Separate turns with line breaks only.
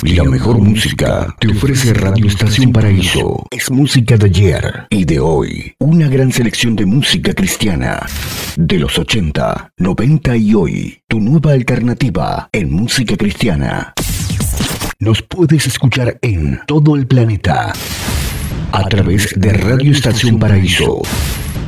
La mejor música te ofrece Radio Estación Paraíso. Es música de ayer y de hoy. Una gran selección de música cristiana. De los 80, 90 y hoy. Tu nueva alternativa en música cristiana. Nos puedes escuchar en todo el planeta a través de Radio Estación Paraíso.